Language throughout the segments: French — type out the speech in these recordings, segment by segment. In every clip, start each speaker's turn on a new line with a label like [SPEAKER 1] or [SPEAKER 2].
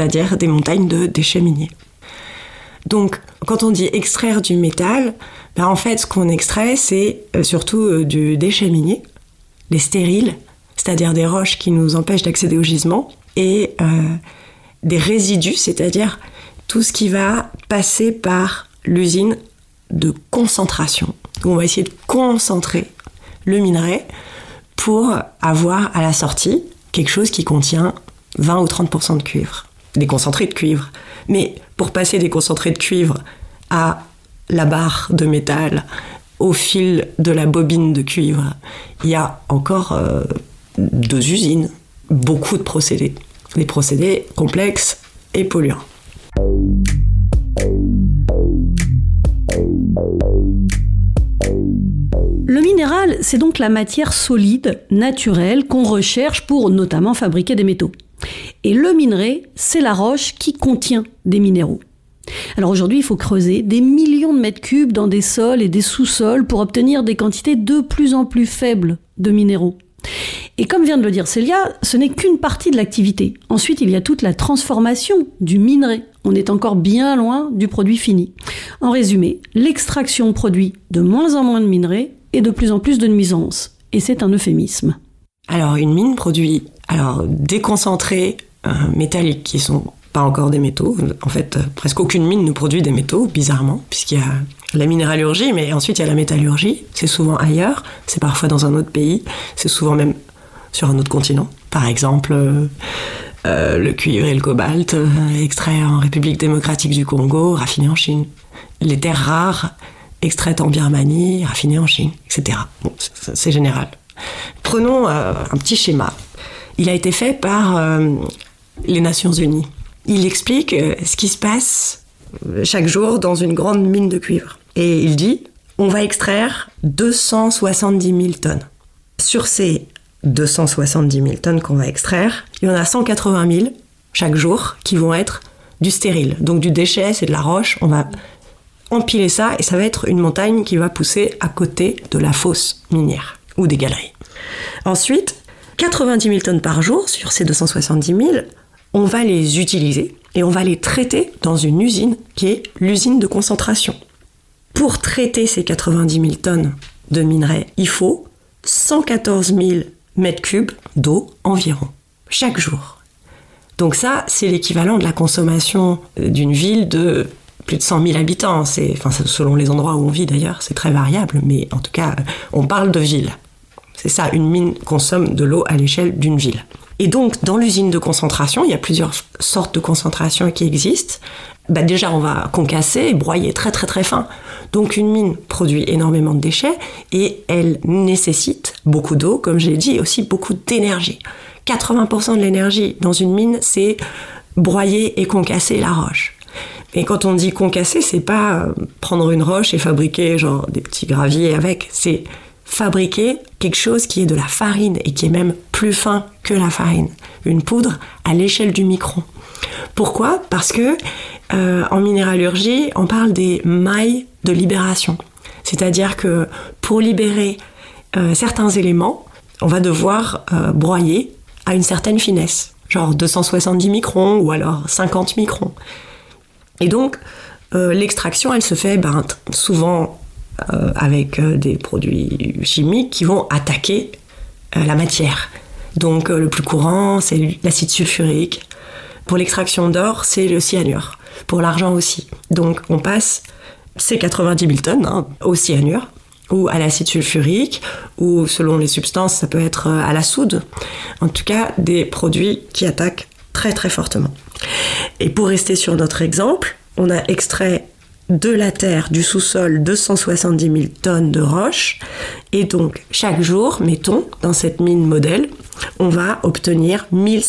[SPEAKER 1] c'est-à-dire des montagnes de déchets miniers. Donc, quand on dit extraire du métal, en fait, ce qu'on extrait, c'est surtout du déchet minier, les stériles, c'est-à-dire des roches qui nous empêchent d'accéder au gisement, et des résidus, c'est-à-dire tout ce qui va passer par l'usine de concentration. On va essayer de concentrer le minerai pour avoir à la sortie quelque chose qui contient 20 ou 30% de cuivre, des concentrés de cuivre. Mais pour passer des concentrés de cuivre à la barre de métal, au fil de la bobine de cuivre, il y a encore 2 usines, beaucoup de procédés. Des procédés complexes et polluants.
[SPEAKER 2] Le minéral, c'est donc la matière solide, naturelle, qu'on recherche pour notamment fabriquer des métaux. Et le minerai, c'est la roche qui contient des minéraux. Alors aujourd'hui, il faut creuser des millions de mètres cubes dans des sols et des sous-sols pour obtenir des quantités de plus en plus faibles de minéraux. Et comme vient de le dire Célia, ce n'est qu'une partie de l'activité. Ensuite, il y a toute la transformation du minerai. On est encore bien loin du produit fini. En résumé, l'extraction produit de moins en moins de minerais et de plus en plus de nuisances. Et c'est un euphémisme.
[SPEAKER 1] Alors, une mine produit des concentrés métalliques qui sont pas encore des métaux. En fait, presque aucune mine ne produit des métaux, bizarrement, puisqu'il y a la minéralurgie, mais ensuite il y a la métallurgie. C'est souvent ailleurs, c'est parfois dans un autre pays, c'est souvent même sur un autre continent. Par exemple, le cuivre et le cobalt extraits en République démocratique du Congo, raffinés en Chine. Les terres rares extraites en Birmanie, raffinées en Chine, etc. Bon, c'est général. Prenons un petit schéma. Il a été fait par les Nations Unies. Il explique ce qui se passe chaque jour dans une grande mine de cuivre. Et il dit, on va extraire 270 000 tonnes. Sur ces 270 000 tonnes qu'on va extraire, il y en a 180 000 chaque jour qui vont être du stérile. Donc du déchet, c'est de la roche, on va empiler ça et ça va être une montagne qui va pousser à côté de la fosse minière ou des galeries. Ensuite, 90 000 tonnes par jour sur ces 270 000, on va les utiliser et on va les traiter dans une usine qui est l'usine de concentration. Pour traiter ces 90 000 tonnes de minerais, il faut 114 000 mètres cubes d'eau environ, chaque jour. Donc ça, c'est l'équivalent de la consommation d'une ville de plus de 100 000 habitants. Selon les endroits où on vit d'ailleurs, c'est très variable, mais en tout cas, on parle de ville. C'est ça, une mine consomme de l'eau à l'échelle d'une ville. Et donc, dans l'usine de concentration, il y a plusieurs sortes de concentration qui existent. Déjà, on va concasser et broyer très très très fin. Donc, une mine produit énormément de déchets et elle nécessite beaucoup d'eau, comme je l'ai dit, et aussi beaucoup d'énergie. 80% de l'énergie dans une mine, c'est broyer et concasser la roche. Et quand on dit concasser, c'est pas prendre une roche et fabriquer genre des petits graviers avec, c'est fabriquer quelque chose qui est de la farine et qui est même plus fin que la farine. Une poudre à l'échelle du micron. Pourquoi ? Parce que en minéralurgie, on parle des mailles de libération. C'est-à-dire que pour libérer certains éléments, on va devoir broyer à une certaine finesse, genre 270 microns ou alors 50 microns. Et donc, l'extraction, elle se fait souvent avec des produits chimiques qui vont attaquer la matière. Donc, le plus courant, c'est l'acide sulfurique. Pour l'extraction d'or, c'est le cyanure. Pour l'argent aussi. Donc, on passe ces 90 000 tonnes au cyanure ou à l'acide sulfurique, ou selon les substances, ça peut être à la soude. En tout cas, des produits qui attaquent très très fortement. Et pour rester sur notre exemple, on a extrait de la terre, du sous-sol, 270 000 tonnes de roches. Et donc, chaque jour, mettons, dans cette mine modèle, on va obtenir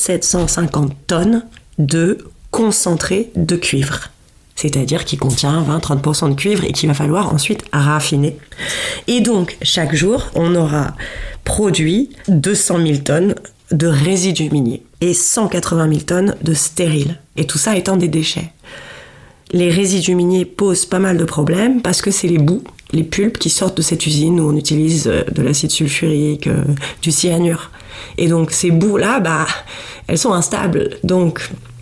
[SPEAKER 1] 1750 tonnes de concentré de cuivre. C'est-à-dire qui contient 20-30% de cuivre et qu'il va falloir ensuite raffiner. Et donc, chaque jour, on aura produit 200 000 tonnes de résidus miniers et 180 000 tonnes de stériles. Et tout ça étant des déchets. Les résidus miniers posent pas mal de problèmes parce que c'est les boues, les pulpes qui sortent de cette usine où on utilise de l'acide sulfurique, du cyanure. Et donc ces boues-là, elles sont instables. Donc